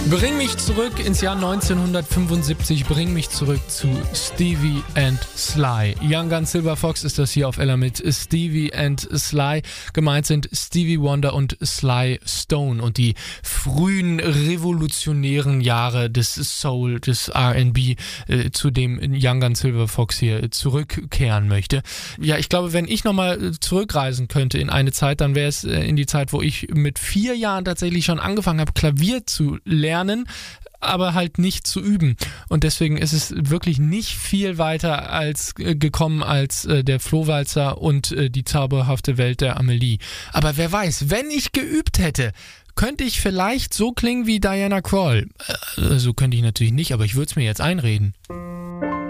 Bring mich zurück ins Jahr 1975, bring mich zurück zu Stevie and Sly. Young Gun Silver Fox ist das hier auf Ella mit Stevie and Sly. Gemeint sind Stevie Wonder und Sly Stone und die frühen revolutionären Jahre des Soul, des R&B, zu dem Young Gun Silver Fox hier zurückkehren möchte. Ja, ich glaube, wenn ich nochmal zurückreisen könnte in eine Zeit, dann wäre es in die Zeit, wo ich mit 4 Jahren tatsächlich schon angefangen habe, Klavier zu lernen, aber halt nicht zu üben. Und deswegen ist es wirklich nicht viel weiter gekommen als der Flohwalzer und die zauberhafte Welt der Amelie. Aber wer weiß, wenn ich geübt hätte, könnte ich vielleicht so klingen wie Diana Krall. So könnte ich natürlich nicht, aber ich würde es mir jetzt einreden.